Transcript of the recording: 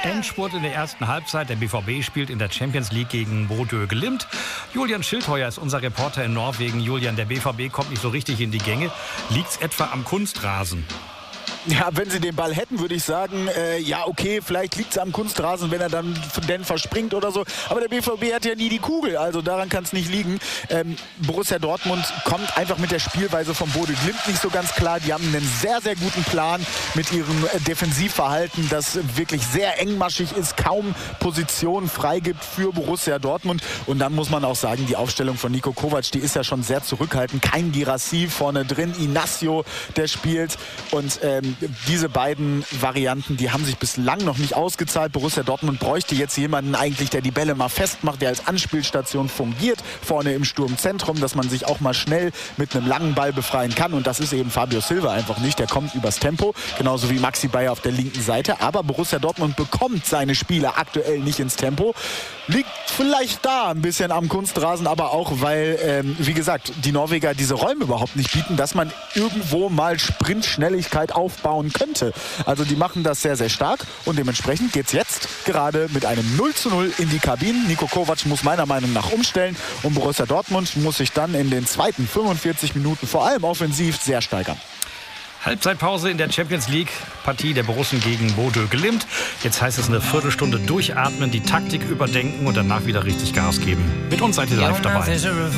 Endspurt in der ersten Halbzeit. Der BVB spielt in der Champions League gegen Bodø Glimt. Julian Schildheuer ist unser Reporter in Norwegen. Julian, der BVB kommt nicht so richtig in die Gänge. Liegt's etwa am Kunstrasen? Ja, wenn sie den Ball hätten, würde ich sagen, ja okay, vielleicht liegt es am Kunstrasen, wenn er dann verspringt oder so. Aber der BVB hat ja nie die Kugel, also daran kann es nicht liegen. Borussia Dortmund kommt einfach mit der Spielweise von Bodø Glimt nicht so ganz klar. Die haben einen sehr, sehr guten Plan mit ihrem Defensivverhalten, das wirklich sehr engmaschig ist, kaum Positionen freigibt für Borussia Dortmund. Und dann muss man auch sagen, die Aufstellung von Niko Kovac, die ist ja schon sehr zurückhaltend. Kein Guirassy vorne drin, Inacio, der spielt. Und diese beiden Varianten, die haben sich bislang noch nicht ausgezahlt. Borussia Dortmund bräuchte jetzt jemanden eigentlich, der die Bälle mal festmacht, der als Anspielstation fungiert, vorne im Sturmzentrum, dass man sich auch mal schnell mit einem langen Ball befreien kann. Und das ist eben Fabio Silva einfach nicht. Der kommt übers Tempo, genauso wie Maxi Bayer auf der linken Seite. Aber Borussia Dortmund bekommt seine Spieler aktuell nicht ins Tempo. Liegt vielleicht da ein bisschen am Kunstrasen, aber auch, weil, wie gesagt, die Norweger diese Räume überhaupt nicht bieten, dass man irgendwo mal Sprintschnelligkeit aufbauen könnte. Also die machen das sehr, sehr stark und dementsprechend geht es jetzt gerade mit einem 0:0 in die Kabinen. Niko Kovac muss meiner Meinung nach umstellen und Borussia Dortmund muss sich dann in den zweiten 45 Minuten vor allem offensiv sehr steigern. Halbzeitpause in der Champions League Partie der Borussen gegen Bodø Glimt. Jetzt heißt es eine Viertelstunde durchatmen, die Taktik überdenken und danach wieder richtig Gas geben. Mit uns seid ihr live dabei.